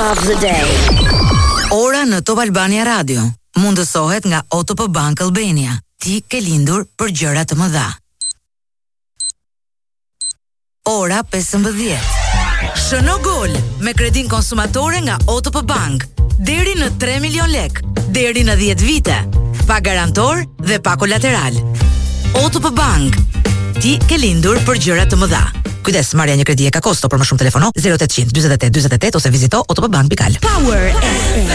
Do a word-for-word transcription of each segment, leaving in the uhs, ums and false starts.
of the day. Ora në Top Albania Radio mundësohet nga O T P Bank Albania. Ti ke lindur për gjëra të mëdha. Ora pesëmbëdhjetë. Shëno gol me kredin konsumatore nga O T P Bank. Deri në tre milion lek, deri në dhjetë vite. Pa garantor dhe pa kolateral. O T P Bank. Ti ke lindur për gjëra të mëdha. Kujdes, marrja një kredi e ka kosto, për më shumë telefono zero opt zero zero dyzet e tetë dyzet e tetë ose vizito otpbank pikal. Power F M.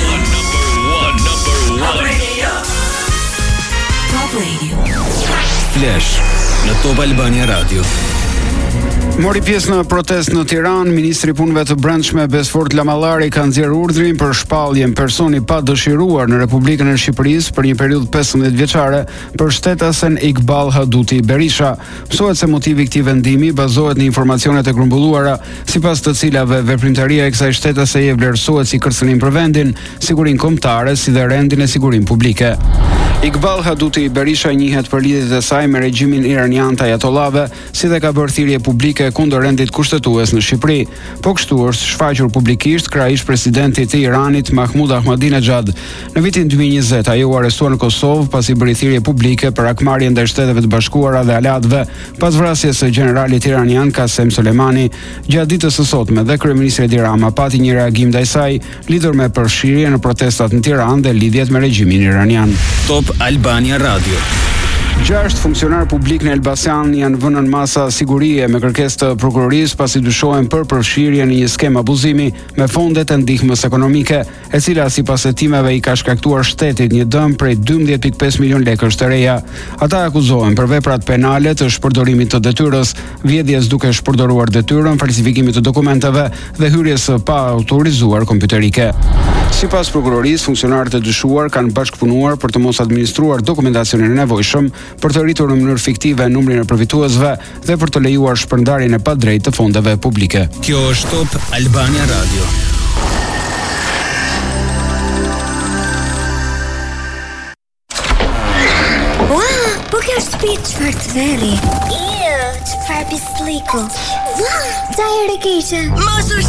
Top Radio. Top Radio. Flash në Top Albania Radio. Mori pjesë në protest në Tiranë, Ministri i Punëve të Brendshme Besfort Lamallari ka nxjerrë urdhrin për shpalljen personi pa dëshiruar në Republikën e Shqipërisë për një periudhë pesëmbëdhjetë vjeçare për shtetasen Iqbal Haduti Berisha. Mësohet se motivi i këtij vendimi bazohet në informacionet e grumbulluara, sipas të cilave veprimtaria e kësaj shtetase i vlerësohet si kërcënim për vendin, sigurinë kombëtare si dhe rendin e sigurinë publike. Iqbal Haduti Berisha njihet për lidhjet e saj me regjimin iranian të ajatollave, si dhe ka bërë thirrje publike kundër rendit kushtetues në Shqipëri. Po kështu është shfaqur publikisht krahaish presidentit të Iranit Mahmoud Ahmadinejad. Në vitin dy mijë e njëzet ai u arrestua në Kosovë pasi bëri thirrje publike për akmarrje ndaj Shteteve të Bashkuara dhe Alatëve pas vrasjes së generalit iranian Qasem Soleimani. Gjatë ditës së sotme dhe kryeministri Edi Rama pati një reagim ndaj saj lidhur me përfshirjen në protestat në Tiranë dhe lidhjet me regjimin iranian. Top Albania Radio. Gjashtë funksionar publik në Elbasan janë vënë në masa sigurie me kërkesë të prokurorisë pasi dyshohen për përfshirje në një skemë abuzimi me fondet e ndihmës ekonomike, e cila sipas hetimeve i ka shkaktuar shtetit një dëm prej dymbëdhjetë pikë pesë milion lekësh të reja. Ata akuzohen për veprat penale të shpërdorimit të detyrës, vjedhjes duke shpërdoruar detyrën, falsifikimit të dokumenteve dhe hyrjes së pa autorizuar kompjuterike. Sipas prokurorisë, funksionarët e dyshuar kanë bashkëpunuar për të mos administruar dokumentacionin e nevojshëm, për të rritur në mënyrë fiktive numrin e përfituesve dhe për të lejuar shpërndarjen e padrejtë të fondeve publike. Kjo është Top Albania Radio. Ua, po kjo është shtëpi çfarë të veri. Iu, çfarë pisliku. Ua, çaj e keqe. Mos u